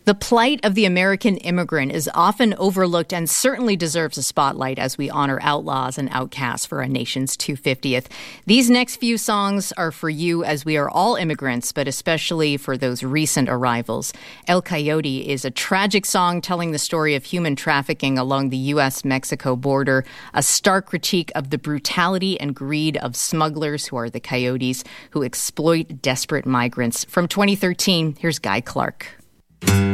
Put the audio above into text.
The plight of the American immigrant is often overlooked and certainly deserves a spotlight as we honor outlaws and outcasts for our nation's 250th. These next few songs are for you as we are all immigrants, but especially for those recent arrivals. El Coyote is a tragic song telling the story of human trafficking along the U.S.-Mexico border, a stark critique of the brutality and greed of smugglers, who are the coyotes, who exploit desperate migrants. From 2013, here's Guy Clark.